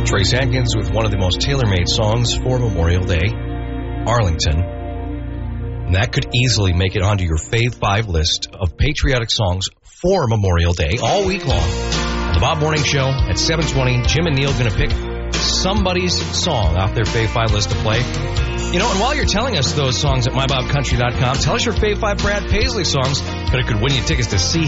Trace Adkins with one of the most tailor-made songs for Memorial Day, Arlington. And that could easily make it onto your Fave 5 list of patriotic songs for Memorial Day all week long. On the Bob Morning Show at 7:20, Jim and Neil going to pick somebody's song off their Fave 5 list to play. You know, and while you're telling us those songs at mybobcountry.com, tell us your Fave 5 Brad Paisley songs, but it could win you tickets to see